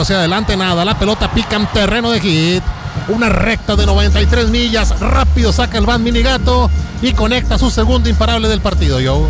hacia adelante, nada. La pelota pica en terreno de hit. Una recta de 93 millas. Rápido saca el Van Minigato y conecta su segundo imparable del partido, Joe.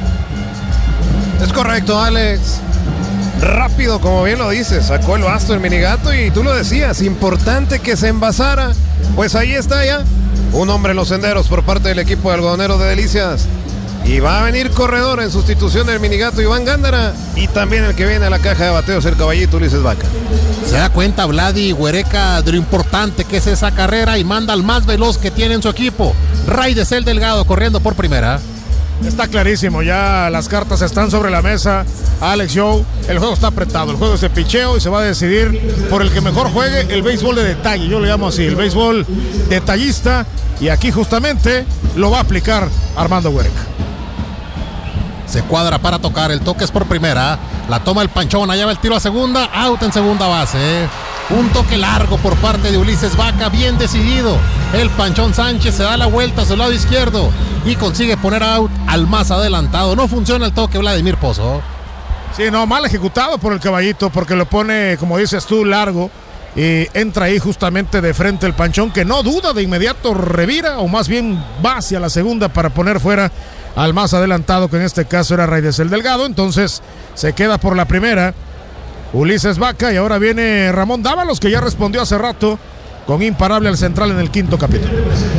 Es correcto, Alex. Rápido, como bien lo dices, sacó el basto el Minigato y tú lo decías, importante que se envasara. Pues ahí está ya, un hombre en los senderos por parte del equipo de Algodonero de Delicias. Y va a venir corredor en sustitución del Minigato Iván Gándara. Y también el que viene a la caja de bateos, el caballito Ulises Vaca. Se da cuenta Vladi Huereca de lo importante que es esa carrera y manda al más veloz que tiene en su equipo, Raidesel Delgado, corriendo por primera. Está clarísimo, ya las cartas están sobre la mesa, Alex, Joe, el juego está apretado, el juego es de picheo y se va a decidir por el que mejor juegue el béisbol de detalle, yo le llamo así, el béisbol detallista, y aquí justamente lo va a aplicar Armando Huereca. Se cuadra para tocar, el toque es por primera, la toma el Panchón, allá va el tiro a segunda, out en segunda base. Un toque largo por parte de Ulises Vaca, bien decidido. El Panchón Sánchez se da la vuelta a su lado izquierdo y consigue poner out al más adelantado. No funciona el toque, Vladimir Pozo. Sí, no, mal ejecutado por el caballito, porque lo pone, como dices tú, largo. Y entra ahí justamente de frente el Panchón, que no duda, de inmediato revira, o más bien va hacia la segunda para poner fuera al más adelantado, que en este caso era Raidesel Delgado. Entonces se queda por la primera Ulises Vaca, y ahora viene Ramón Dávalos, que ya respondió hace rato con imparable al central en el quinto capítulo.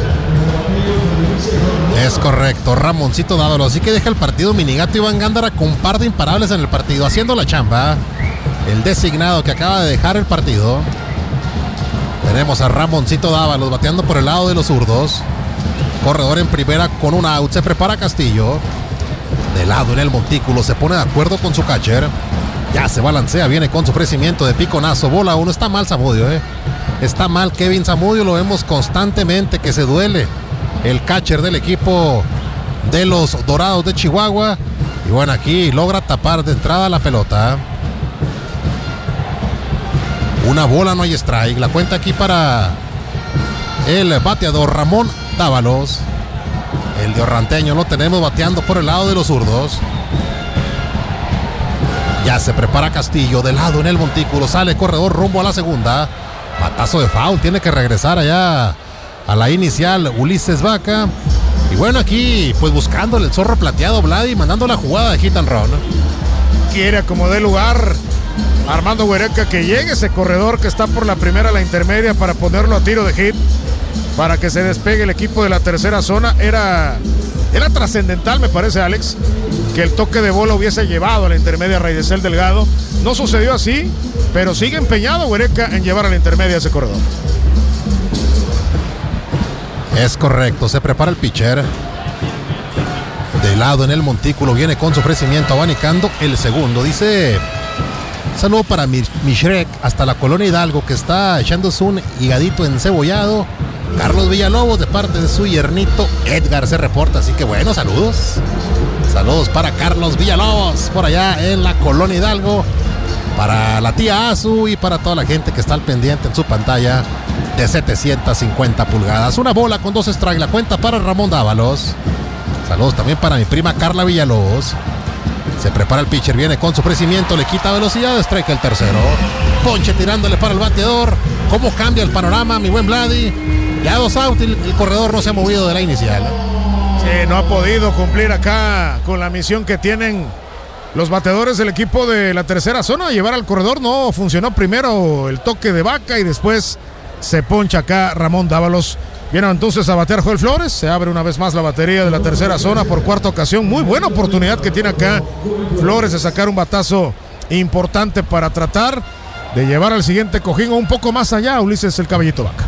Es correcto, Ramoncito Dávalos, así que deja el partido Minigato Iván Gándara con un par de imparables en el partido, haciendo la chamba. El designado que acaba de dejar el partido. Tenemos a Ramoncito Dávalos bateando por el lado de los zurdos. Corredor en primera con un out, se prepara Castillo. De lado en el montículo, se pone de acuerdo con su catcher. Ya se balancea, viene con su ofrecimiento de piconazo, bola 1. Está mal Zamudio, está mal Kevin Zamudio, lo vemos constantemente que se duele el catcher del equipo de los Dorados de Chihuahua. Y bueno, aquí logra tapar de entrada la pelota. Una bola, no hay strike. La cuenta aquí para el bateador Ramón Dávalos. El de Orranteño lo tenemos bateando por el lado de los zurdos. Ya se prepara Castillo, de lado en el montículo, sale corredor rumbo a la segunda. Batazo de foul, tiene que regresar allá a la inicial Ulises Vaca. Y bueno, aquí pues buscándole el zorro plateado Vladi, mandando la jugada de hit and run. Quiere acomodar lugar Armando Huereca, que llegue ese corredor que está por la primera a la intermedia para ponerlo a tiro de hit, para que se despegue el equipo de la tercera zona. Era trascendental, me parece, Alex, que el toque de bola hubiese llevado a la intermedia a Raidesel Delgado. No sucedió así, pero sigue empeñado Huereca en llevar a la intermedia a ese corredor. Es correcto, se prepara el pitcher. De lado en el montículo, viene con su ofrecimiento, abanicando el segundo. Dice: saludo para mi Shrek hasta la colonia Hidalgo, que está echándose un higadito encebollado. Carlos Villalobos, de parte de su yernito Edgar, se reporta. Así que bueno, saludos. Saludos para Carlos Villalobos, por allá en la colonia Hidalgo. Para la tía Azu y para toda la gente que está al pendiente en su pantalla de 750 pulgadas. Una bola con 2 strikes, la cuenta para Ramón Dávalos. Saludos también para mi prima Carla Villalobos. Se prepara el pitcher, viene con su ofrecimiento, le quita velocidad, strike el tercero. Ponche tirándole para el bateador. ¿Cómo cambia el panorama, mi buen Vladi? Ya 2 out, el corredor no se ha movido de la inicial. Sí, no ha podido cumplir acá con la misión que tienen los bateadores del equipo de la tercera zona. Llevar al corredor no funcionó. Primero el toque de Vaca y después se poncha acá Ramón Dávalos. Viene entonces a batear Joel Flores. Se abre una vez más la batería de la tercera zona por cuarta ocasión. Muy buena oportunidad que tiene acá Flores de sacar un batazo importante para tratar de llevar al siguiente cojín o un poco más allá Ulises el Caballito Vaca.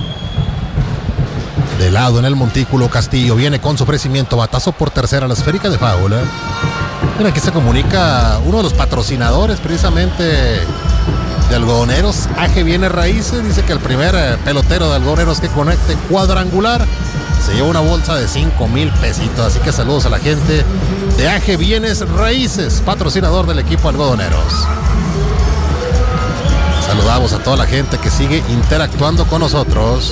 De lado en el montículo, Castillo viene con su ofrecimiento, batazo por tercera, la esférica de foul. Mira, aquí se comunica uno de los patrocinadores precisamente de Algodoneros, AG Bienes Raíces. Dice que el primer pelotero de Algodoneros que conecte cuadrangular se lleva una bolsa de 5,000 pesitos. Así que saludos a la gente de AG Bienes Raíces, patrocinador del equipo Algodoneros. Saludamos a toda la gente que sigue interactuando con nosotros.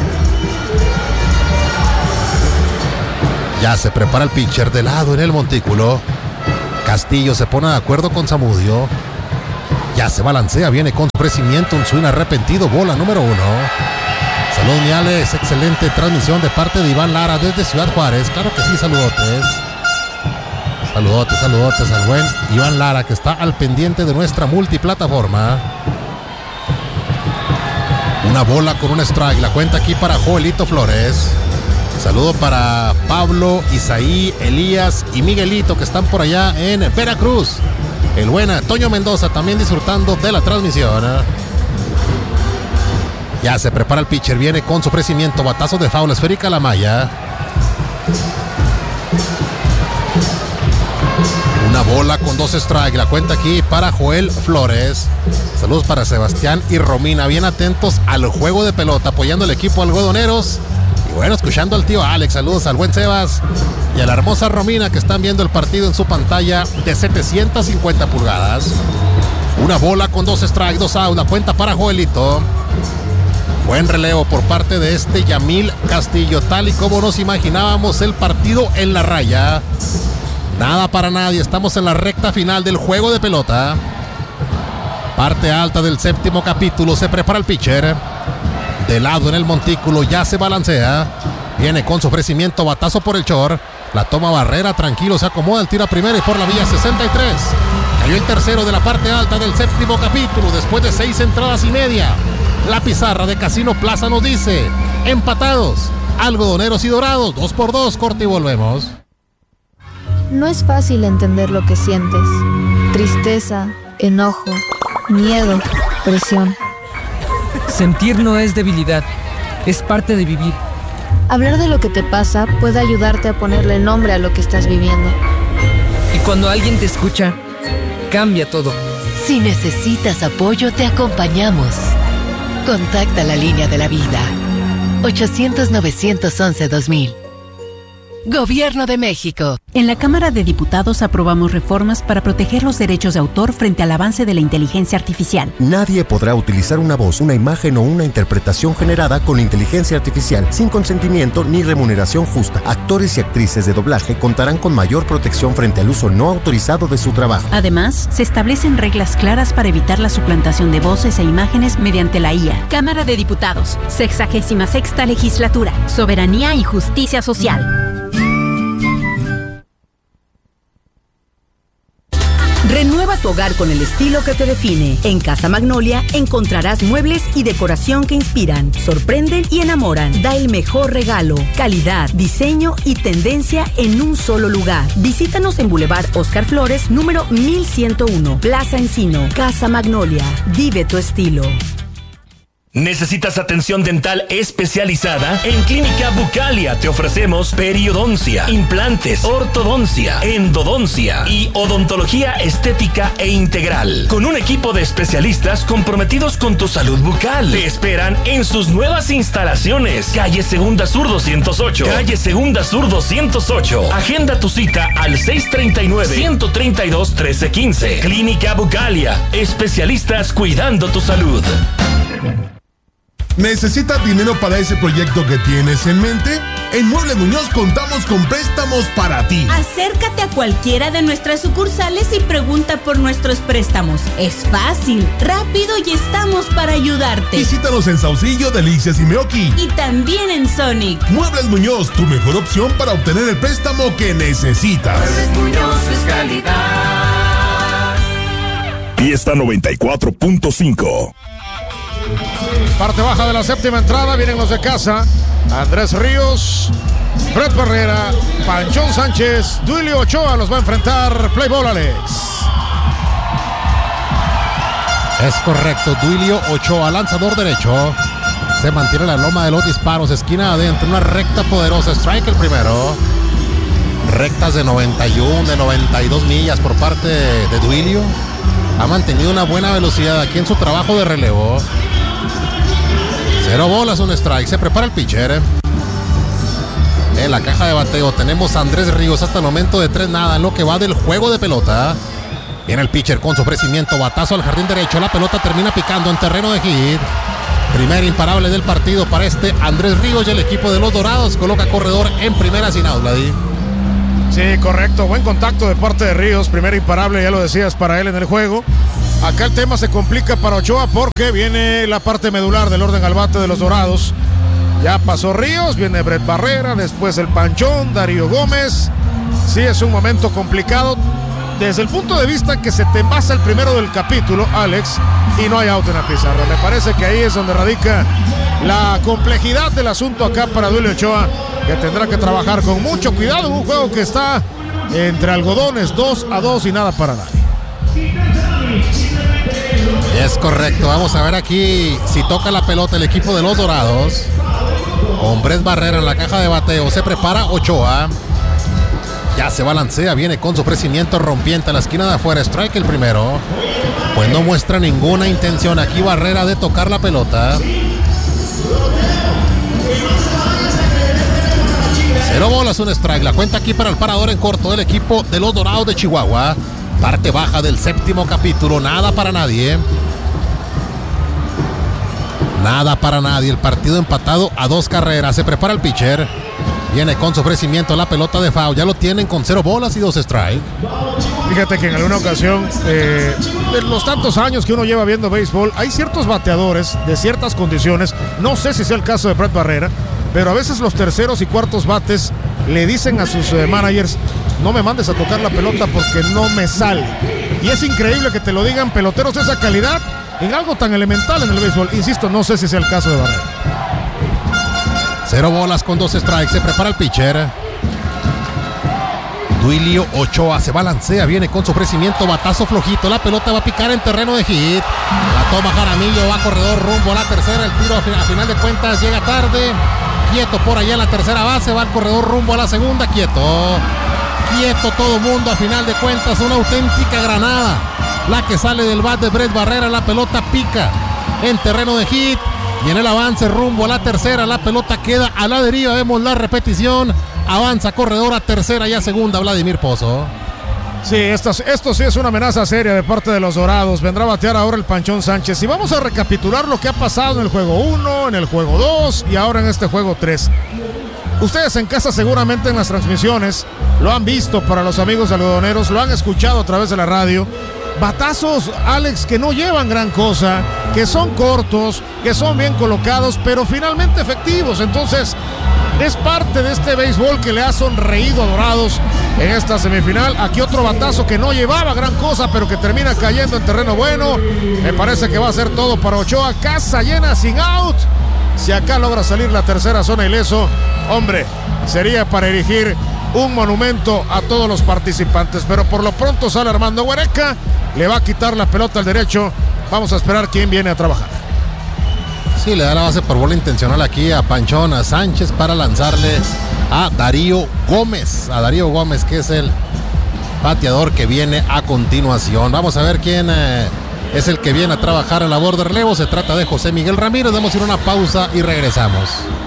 Ya se prepara el pitcher, de lado en el montículo. Castillo se pone de acuerdo con Zamudio. Ya se balancea, viene con su crecimiento, un swing arrepentido, bola número 1. Saludos, mi Alex, excelente transmisión de parte de Iván Lara desde Ciudad Juárez. Claro que sí, saludotes. Saludotes al buen Iván Lara, que está al pendiente de nuestra multiplataforma. Una bola con un strike, la cuenta aquí para Joelito Flores. Saludo para Pablo, Isaí, Elías y Miguelito, que están por allá en Veracruz. El buen Toño Mendoza también disfrutando de la transmisión. Ya se prepara el pitcher, viene con su ofrecimiento, batazo de foul, esférica a la malla. Una bola con 2 strikes, la cuenta aquí para Joel Flores. Saludos para Sebastián y Romina, bien atentos al juego de pelota, apoyando al equipo algodoneros. Y bueno, escuchando al tío Alex, saludos al buen Sebas y a la hermosa Romina, que están viendo el partido en su pantalla de 750 pulgadas. Una bola con 2 strikes, 2 outs, la cuenta para Joelito. Buen relevo por parte de Yamil Castillo, tal y como nos imaginábamos el partido en la raya. Nada para nadie, estamos en la recta final del juego de pelota. Parte alta del 7º capítulo, se prepara el pitcher. De lado en el montículo, ya se balancea. Viene con su ofrecimiento, batazo por el short. La toma Barrera, tranquilo, se acomoda el tiro a primera y por la vía 63. Cayó el tercero de la parte alta del 7º capítulo, después de 6 entradas y media. La pizarra de Casino Plaza nos dice: empatados, algodoneros y dorados, 2-2, corte y volvemos. No es fácil entender lo que sientes. Tristeza, enojo, miedo, presión. Sentir no es debilidad, es parte de vivir. Hablar de lo que te pasa puede ayudarte a ponerle nombre a lo que estás viviendo. Y cuando alguien te escucha, cambia todo. Si necesitas apoyo, te acompañamos. Contacta la línea de la vida. 800-911-2000. Gobierno de México. En la Cámara de Diputados aprobamos reformas para proteger los derechos de autor frente al avance de la inteligencia artificial. Nadie podrá utilizar una voz, una imagen o una interpretación generada con inteligencia artificial sin consentimiento ni remuneración justa. Actores y actrices de doblaje contarán con mayor protección frente al uso no autorizado de su trabajo. Además, se establecen reglas claras para evitar la suplantación de voces e imágenes mediante la IA. Cámara de Diputados, 66ª Legislatura, Soberanía y Justicia Social. Renueva tu hogar con el estilo que te define. En Casa Magnolia encontrarás muebles y decoración que inspiran, sorprenden y enamoran. Da el mejor regalo, calidad, diseño y tendencia en un solo lugar. Visítanos en Boulevard Oscar Flores, número 1101, Plaza Encino. Casa Magnolia, vive tu estilo. ¿Necesitas atención dental especializada? En Clínica Bucalia te ofrecemos periodoncia, implantes, ortodoncia, endodoncia y odontología estética e integral. Con un equipo de especialistas comprometidos con tu salud bucal. Te esperan en sus nuevas instalaciones. Calle Segunda Sur 208. Calle Segunda Sur 208. Agenda tu cita al 639-132-1315. Clínica Bucalia. Especialistas cuidando tu salud. ¿Necesitas dinero para ese proyecto que tienes en mente? En Muebles Muñoz contamos con préstamos para ti. Acércate a cualquiera de nuestras sucursales y pregunta por nuestros préstamos. Es fácil, rápido y estamos para ayudarte. Visítanos en Saucillo, Delicias y Meoqui. Y también en Sonic. Muebles Muñoz, tu mejor opción para obtener el préstamo que necesitas. Muebles Muñoz es calidad. Fiesta 94.5. Parte baja de la 7ª entrada, vienen los de casa. Andrés Ríos, Fred Barrera, Panchón Sánchez, Duilio Ochoa los va a enfrentar. Play ball, Alex. Es correcto, Duilio Ochoa, lanzador derecho. Se mantiene la loma de los disparos, esquina adentro, una recta poderosa. Strike el primero. Rectas de 91, de 92 millas por parte de Duilio. Ha mantenido una buena velocidad aquí en su trabajo de relevo. 0 bolas, un strike. Se prepara el pitcher. En la caja de bateo tenemos a Andrés Ríos hasta el momento de 3-0 en lo que va del juego de pelota. Viene el pitcher con su ofrecimiento, batazo al jardín derecho. La pelota termina picando en terreno de hit. Primer imparable del partido para Andrés Ríos, y el equipo de los Dorados coloca corredor en primera sin out, Vladi. Sí, correcto. Buen contacto de parte de Ríos. Primer imparable, ya lo decías, para él en el juego. Acá el tema se complica para Ochoa porque viene la parte medular del orden al bate de los Dorados. Ya pasó Ríos, viene Brett Barrera, después el Panchón, Darío Gómez. Sí, es un momento complicado desde el punto de vista que se te envasa el primero del capítulo, Alex, y no hay out en la pizarra. Me parece que ahí es donde radica la complejidad del asunto acá para Duilio Ochoa, que tendrá que trabajar con mucho cuidado en un juego que está entre algodones, 2-2 y nada para nadie. Es correcto, vamos a ver aquí si toca la pelota el equipo de los Dorados. Con Brett Barrera en la caja de bateo, se prepara Ochoa. Ya se balancea, viene con su ofrecimiento rompiente a la esquina de afuera, strike el primero. Pues no muestra ninguna intención aquí Barrera de tocar la pelota. 0 bolas, un strike. La cuenta aquí para el parador en corto del equipo de los Dorados de Chihuahua. Parte baja del séptimo capítulo, nada para nadie. Nada para nadie, el partido empatado a 2 carreras. Se prepara el pitcher. Viene con su ofrecimiento la pelota de foul. Ya lo tienen con 0 bolas y 2 strikes. Fíjate que en alguna ocasión, de los tantos años que uno lleva viendo béisbol, hay ciertos bateadores de ciertas condiciones. No sé si sea el caso de Brett Barrera, pero a veces los terceros y cuartos bates le dicen a sus managers: no me mandes a tocar la pelota porque no me sale. Y es increíble que te lo digan peloteros de esa calidad en algo tan elemental en el béisbol. Insisto, no sé si sea el caso de Barrera. 0 bolas con 2 strikes. Se prepara el pitcher. Duilio Ochoa se balancea, viene con su ofrecimiento, batazo flojito. La pelota va a picar en terreno de hit. La toma Jaramillo, va corredor rumbo a la tercera. El tiro a final de cuentas llega tarde. Quieto por allá en la tercera base, va el corredor rumbo a la segunda. Quieto todo mundo, a final de cuentas una auténtica granada la que sale del bat de Brett Barrera. La pelota pica en terreno de hit y en el avance rumbo a la tercera la pelota queda a la deriva. Vemos la repetición, avanza corredor a tercera y a segunda Vladimir Pozo. Sí, esto sí es una amenaza seria de parte de los Dorados. Vendrá a batear ahora el Panchón Sánchez. Y vamos a recapitular lo que ha pasado en el juego 1, en el juego 2 y ahora en este juego 3. Ustedes en casa seguramente en las transmisiones lo han visto, para los amigos algodoneros, lo han escuchado a través de la radio. Batazos, Alex, que no llevan gran cosa, que son cortos, que son bien colocados, pero finalmente efectivos. Entonces, es parte de este béisbol que le ha sonreído a Dorados en esta semifinal. Aquí otro batazo que no llevaba gran cosa, pero que termina cayendo en terreno bueno. Me parece que va a ser todo para Ochoa. Casa llena, sin out. Si acá logra salir la tercera zona ileso, hombre, sería para erigir un monumento a todos los participantes. Pero por lo pronto sale Armando Huereca, le va a quitar la pelota al derecho. Vamos a esperar quién viene a trabajar. Sí, le da la base por bola intencional aquí a Panchón, a Sánchez, para lanzarle a Darío Gómez. A Darío Gómez, que es el bateador que viene a continuación. Vamos a ver quién es el que viene a trabajar a labor de relevo. Se trata de José Miguel Ramírez. Vamos a ir a una pausa y regresamos.